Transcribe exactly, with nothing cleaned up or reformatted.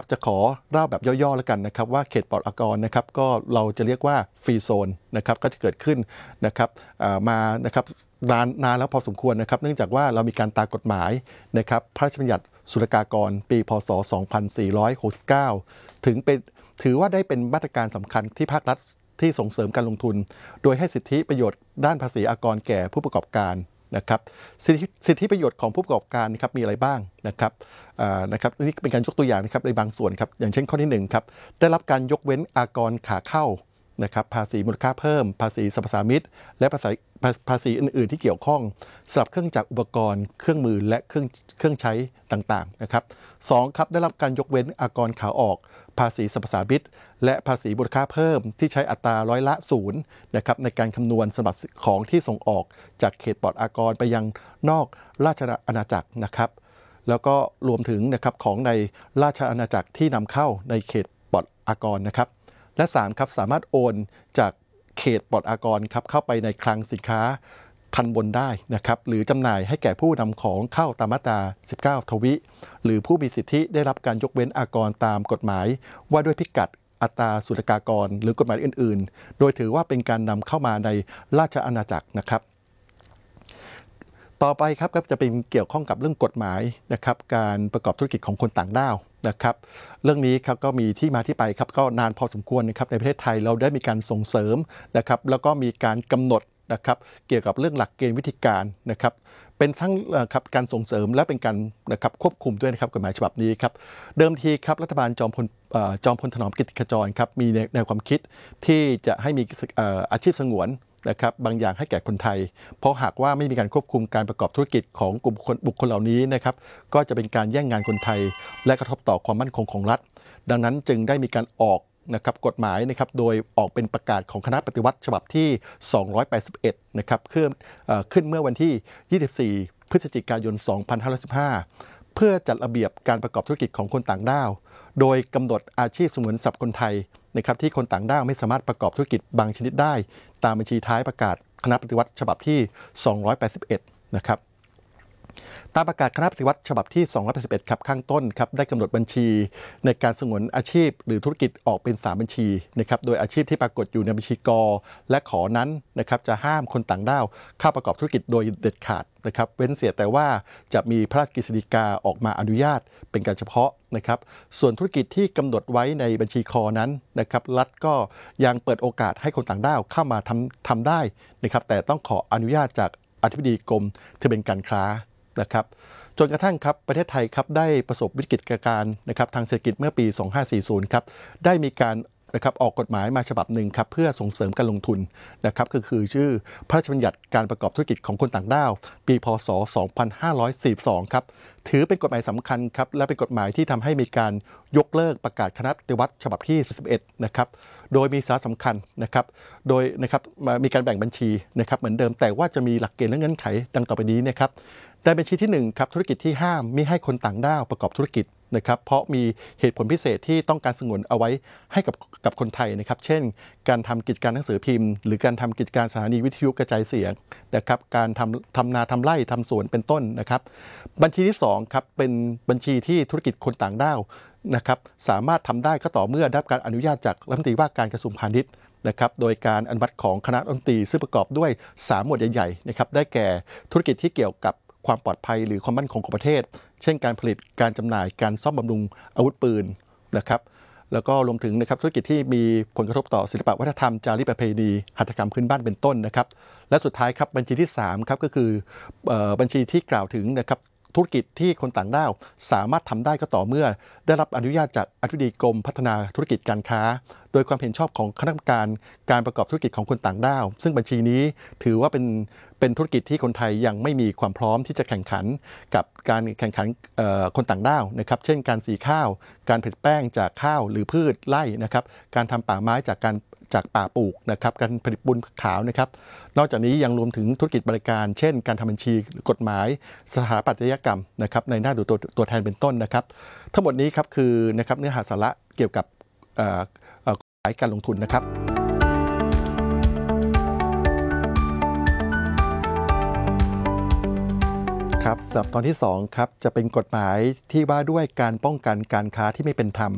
จะขอเล่าแบบย่อๆแล้วกันนะครับว่าเขตปลอดอากรนะครับก็เราจะเรียกว่าฟรีโซนนะครับก็จะเกิดขึ้นนะครับมานะครับนานนานแล้วพอสมควรนะครับเนื่องจากว่าเรามีการตามกฎหมายนะครับพระราชบัญญัติศุลกากรปีพ.ศ. สองพันสี่ร้อยหกสิบเก้าถึงเป็นถือว่าได้เป็นมาตรการสำคัญที่ภาครัฐที่ส่งเสริมการลงทุนโดยให้สิทธิประโยชน์ด้านภาษีอากรแก่ผู้ประกอบการนะครับสิทธิสิทธิประโยชน์ของผู้ประกอบการนะครับมีอะไรบ้างนะครับนะครับนี่เป็นการยกตัวอย่างนะครับในบางส่วนครับอย่างเช่นข้อที่หนึ่งครับได้รับการยกเว้นอากรขาเข้านะครับภาษีมูลค่าเพิ่มภาษีสรรพสามิตและภาษีภาษีอื่นๆที่เกี่ยวข้องสำหรับเครื่องจักรอุปกรณ์เครื่องมือและเครื่องเครื่องใช้ต่างๆนะครับสองครับได้รับการยกเว้นอากรขาออกภาษีสรรพสามิตและภาษีมูลค่าเพิ่มที่ใช้อัตราร้อยละศูนย์นะครับในการคำนวณสำหรับของที่ส่งออกจากเขตปลอดอากรไปยังนอกราชอาณาจักรนะครับแล้วก็รวมถึงนะครับของในราชอาณาจักรที่นำเข้าในเขตปลอดอากรนะครับและสามครับสามารถโอนจากเขตปลอดอากรครับเข้าไปในคลังสินค้าทันบนได้นะครับหรือจำหน่ายให้แก่ผู้นำของเข้าตามมาตราสิบเก้าทวิหรือผู้มีสิทธิได้รับการยกเว้นอากรตามกฎหมายว่าด้วยพิกัดอัตราศุลกากรหรือกฎหมายอื่นๆโดยถือว่าเป็นการนำเข้ามาในราชอาณาจักรนะครับต่อไปครับก็จะเป็นเกี่ยวข้องกับเรื่องกฎหมายนะครับการประกอบธุรกิจของคนต่างด้าวนะครับเรื่องนี้ครับก็มีที่มาที่ไปครับก็นานพอสมควรนะครับในประเทศไทยเราได้มีการส่งเสริมนะครับแล้วก็มีการกำหนดนะครับเกี่ยวกับเรื่องหลักเกณฑ์วิธีการนะครับเป็นทั้งครับการส่งเสริมและเป็นการนะครับควบคุมด้วยนะครับกฎหมายฉบับนี้ครับเดิมทีครับรัฐบาลจอมพลจอมพลถนอมกิติขจรครับมีแนวความคิดที่จะให้มีอาชีพสงวนนะครับบางอย่างให้แก่คนไทยเพราะหากว่าไม่มีการควบคุมการประกอบธุรกิจของกลุ่มบุคคลเหล่านี้นะครับก็จะเป็นการแย่งงานคนไทยและกระทบต่อความมั่นคงของรัฐดังนั้นจึงได้มีการออกนะครับกฎหมายนะครับโดยออกเป็นประกาศของคณะปฏิวัติฉบับที่สองร้อยแปดสิบเอ็ดนะครับขึ้นขึ้นเมื่อวันที่ยี่สิบสี่พฤศจิกายนสองพันห้าร้อยสิบห้าเพื่อจัดระเบียบการประกอบธุรกิจของคนต่างด้าวโดยกำหนดอาชีพสงวนสำหรับคนไทยนะครับที่คนต่างด้าวไม่สามารถประกอบธุรกิจบางชนิดได้ตามบัญชีท้ายประกาศคณะปฏิวัติฉบับที่สองร้อยแปดสิบเอ็ดนะครับตามประกาศคณะปฏิวัติฉบับที่สองร้อยแปดสิบเอ็ดครับข้างต้นครับได้กำหนดบัญชีในการสงวนอาชีพหรือธุรกิจออกเป็นสามบัญชีนะครับโดยอาชีพที่ปรากฏอยู่ในบัญชีกและขอนั้นนะครับจะห้ามคนต่างด้าวเข้าประกอบธุรกิจโดยเด็ดขาดนะครับเว้นเสียแต่ว่าจะมีพระราชกฤษฎีกาออกมาอนุญาตเป็นการเฉพาะนะครับส่วนธุรกิจที่กำหนดไว้ในบัญชีคอนั้นนะครับรัฐก็ยังเปิดโอกาสให้คนต่างด้าวเข้ามาทำทำได้นะครับแต่ต้องขออนุญาตจากอธิบดีกรมทะเบียนการค้านะครับจนกระทั่งครับประเทศไทยครับได้ประสบวิกฤตการณ์นะครับทางเศรษฐกิจเมื่อปีสองพันห้าร้อยสี่สิบครับได้มีการนะครับออกกฎหมายมาฉบับหนึ่งครับเพื่อส่งเสริมการลงทุนนะครับก็คือชื่อพระราชบัญญัติการประกอบธุรกิจของคนต่างด้าวปีพ.ศ. สองพันห้าร้อยสี่สิบสองครับถือเป็นกฎหมายสำคัญครับและเป็นกฎหมายที่ทำให้มีการยกเลิกประกาศคณะปฏิวัติฉบับที่สิบเอ็ดนะครับโดยมีสาระสำคัญนะครับโดยนะครับมีการแบ่งบัญชีนะครับเหมือนเดิมแต่ว่าจะมีหลักเกณฑ์และเงื่อนไขดังต่อไปนี้นะครับในบัญชีที่หนึ่งครับธุรกิจที่ห้ามมิให้คนต่างด้าวประกอบธุรกิจนะครับเพราะมีเหตุผลพิเศษที่ต้องการสงวนเอาไว้ให้กับกับคนไทยนะครับเช่นการทำกิจการหนังสือพิมพ์หรือการทำกิจการสถานีวิทยุกระจายเสียงนะครับการทำทำนาทำไร่ทำสวนเป็นต้นนะครับบัญชีที่สองครับเป็นบัญชีที่ธุรกิจคนต่างด้าวนะครับสามารถทำได้ก็ต่อเมื่อได้รับการอนุญาตจากรัฐมนตรีว่าการกระทรวงพาณิชย์นะครับโดยการอนุมัติของคณะรัฐมนตรีซึ่งประกอบด้วยสามหมวดใหญ่ๆนะครับได้แก่ธุรกิจที่เกี่ยวกับความปลอดภัยหรือความมั่นคงของประเทศเช่นการผลิตการจำหน่ายการซ่อมบำรุงอาวุธปืนนะครับแล้วก็รวมถึงนะครับธุรกิจที่มีผลกระทบต่อศิลปวัฒนธรรมจารีตประเพณีหัตถกรรมพื้นบ้านเป็นต้นนะครับและสุดท้ายครับบัญชีที่สามครับก็คือบัญชีที่กล่าวถึงนะครับธุรกิจที่คนต่างด้าวสามารถทำได้ก็ต่อเมื่อได้รับอนุญาตจากอธิบดีกรมพัฒนาธุรกิจการค้าโดยความเห็นชอบของคณะกรรมการการประกอบธุรกิจของคนต่างด้าวซึ่งบัญชีนี้ถือว่าเป็นเป็นธุรกิจที่คนไทยยังไม่มีความพร้อมที่จะแข่งขันกับการแข่งขันคนต่างด้าวนะครับเช่นการสีข้าวการผลิตแป้งจากข้าวหรือพืชไร่นะครับการทำป่าไม้จากการจากป่าปลูกนะครับการผลิตปูนขาวนะครับนอกจากนี้ยังรวมถึงธุรกิจบริการเช่นการทำบัญชีกฎหมายสถาปัตยกรรมนะครับในหน้าดูตัวตัวแทนเป็นต้นนะครับทั้งหมดนี้ครับคือนะครับเนื้อหาสาระเกี่ยวกับกฎหมายการลงทุนนะครับครับสำหรับตอนที่สองครับจะเป็นกฎหมายที่ว่าด้วยการป้องกันการค้าที่ไม่เป็นธรรม